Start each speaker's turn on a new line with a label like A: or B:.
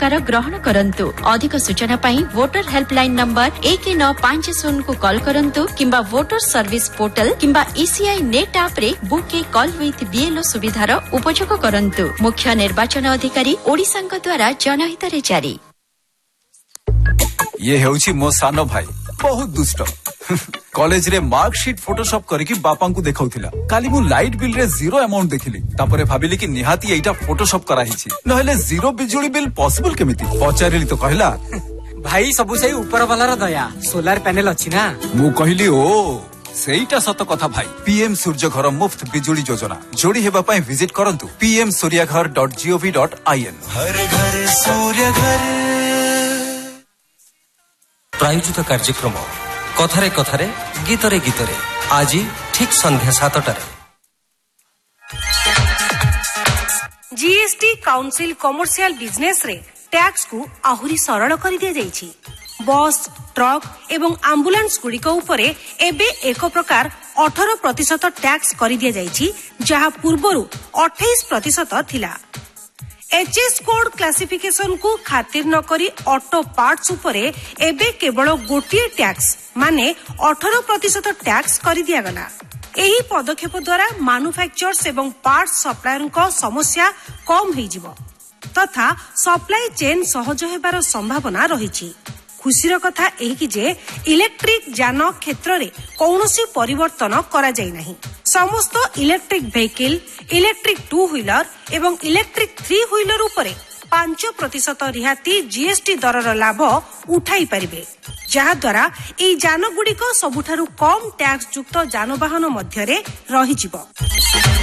A: पुरस्कार ग्रहण करंतु। अधिक सूचना पाई वोटर हेल्पलाइन नंबर 1950 को कॉल करंतु किंबा वोटर सर्विस पोर्टल किंबा ECI नेट ऐप रे book A call with BLO सुविधार उपयोग करंतु। मुख्य निर्वाचन अधिकारी ओडिसा द्वारा जनहित रे जारी।
B: ये हेउची मो सानो भाई बहुत दुष्ट कॉलेज रे मार्कशीट फोटोशॉप करके बापा को देखाउथिला। काली मु लाइट बिल रे जीरो अमाउंट देखिली तापरे भाबिली कि निहाती एटा फोटोशॉप करा हिची नहले जीरो बिजुली बिल पॉसिबल केमिति पचारिली तो कहला
C: भाई सबु सही ऊपर वाला दया सोलार पैनल अछि ना।
B: मु कहली ओ सेईटा सत कथा भाई। PM सूर्य घर मुफ्त बिजुली योजना जोड़ी हेबा पई विजिट करंतु pmsuryaghar.gov.in।
D: हर घर सूर्य घर
E: प्रायोजित कार्यक्रम कथारे कथारे गीतरे गीतरे आज ठीक संध्या 7टारे।
F: जीएसटी काउंसिल कमर्शियल बिजनेस रे टैक्स को आहुरी सरल कर दिया जाइछि। बस ट्रक एवं एम्बुलेंस गुड़िक उपरे एबे एक प्रकार 18% टैक्स कर दिया जाइछि जहा पूर्वरु 28% थिला। HS कोड क्लासिफिकेशन को खातिर न करी ऑटो पार्ट्स उपरे एबे केवल गोटिए टैक्स माने 18% टैक्स कर दिया गला। एही पदक्षेप द्वारा मैन्युफैक्चरर्स एवं पार्ट्स सप्लायर को समस्या कम हो जिवो तथा सप्लाई चेन सहज हेबार संभावना रहिछि। खुशीर कथा एही कि जे इलेक्ट्रिक यान क्षेत्र रे कौनसी परिवर्तन करा जाय नाही। समस्त इलेक्ट्रिक व्हीकल, इलेक्ट्रिक 2 व्हीलर एवं इलेक्ट्रिक 3 व्हीलर उपरे 5% रिहाती जीएसटी दरर लाभ उठाई परिबे जहा द्वारा एई यान गुड़िक सबुठारु कम टैक्स युक्त यानवाहन मध्यरे रही जिवो।